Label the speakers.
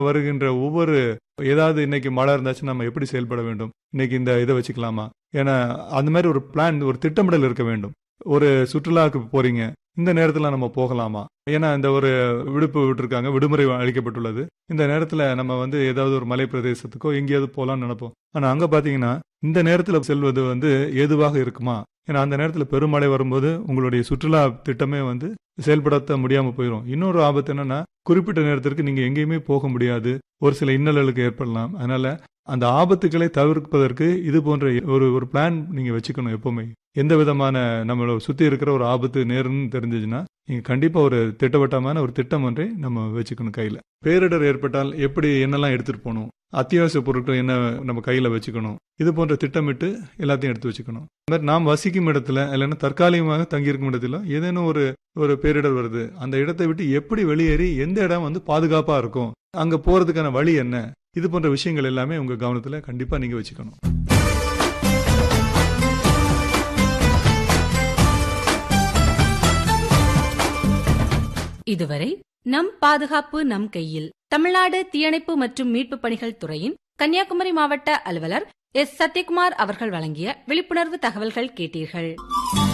Speaker 1: வருகின்ற ஒவ்வொரு ஏதாவது இன்னைக்கு மழை இருந்துச்சுன்னா நம்ம எப்படி செயல்பட வேண்டும், இன்னைக்கு இந்த இதை வச்சுக்கலாமா, ஏன்னா அந்த மாதிரி ஒரு பிளான், ஒரு திட்டமிடல் இருக்க வேண்டும். ஒரு சுற்றுலாவுக்கு போறீங்க, இந்த நேரத்துல நம்ம போகலாமா, ஏன்னா இந்த ஒரு விடுப்பு விட்டுருக்காங்க, விடுமுறை அளிக்கப்பட்டுள்ளது, இந்த நேரத்துல நம்ம ஏதாவது ஒரு மலை பிரதேசத்துக்கோ எங்கேயாவது போலாம்னு நினைப்போம். ஆனா அங்க பாத்தீங்கன்னா இந்த நேரத்துல செல்வது ஏதுவாக இருக்குமா, ஏன்னா அந்த நேரத்துல பெருமழை வரும்போது உங்களுடைய சுற்றுலா திட்டமே செயல்படுத்த முடியாம போயிடும். இன்னொரு ஆபத்து என்னன்னா, குறிப்பிட்ட நேரத்திற்கு நீங்க எங்கேயுமே போக முடியாது, ஒரு சில இன்னல்களுக்கு ஏற்படலாம். அதனால அந்த ஆபத்துக்களை தவிர்ப்பதற்கு இது போன்ற ஒரு பிளான் நீங்க வச்சுக்கணும். எப்பவுமே எந்த விதமான நம்மள சுத்தி இருக்கிற ஒரு ஆபத்து நேருன்னு தெரிஞ்சுச்சுன்னா நீங்க கண்டிப்பா ஒரு திட்டவட்டமான ஒரு திட்டம் ஒன்றை நம்ம வச்சுக்கணும் கையில. பேரிடர் ஏற்பட்டால் எப்படி என்னெல்லாம் எடுத்துட்டு போகணும், அத்தியாவசிய பொருட்கள் என்ன நம்ம கையில வச்சுக்கணும், இது போன்ற திட்டமிட்டு எல்லாத்தையும் எடுத்து வச்சுக்கணும். அந்த மாதிரி நாம் வசிக்கும் இடத்துல இல்லைன்னா தற்காலிகமாக தங்கியிருக்கும் இடத்துல ஏதேனும் ஒரு பேரிடர் வருது, அந்த இடத்தை விட்டு எப்படி வெளியேறி எந்த இடம் பாதுகாப்பா இருக்கும், அங்க போறதுக்கான வழி என்ன, இது போன்ற விஷயங்கள் எல்லாமே உங்க கவனத்துல கண்டிப்பா நீங்க வச்சுக்கணும்.
Speaker 2: இதுவரை நம் பாதுகாப்பு நம் கையில், தமிழ்நாடு தீயணைப்பு மற்றும் மீட்பு பணிகள் துறையின் கன்னியாகுமரி மாவட்ட அலுவலர் எஸ். சத்யகுமார் அவர்கள் வழங்கிய விழிப்புணர்வு தகவல்கள் கேட்டீர்கள்.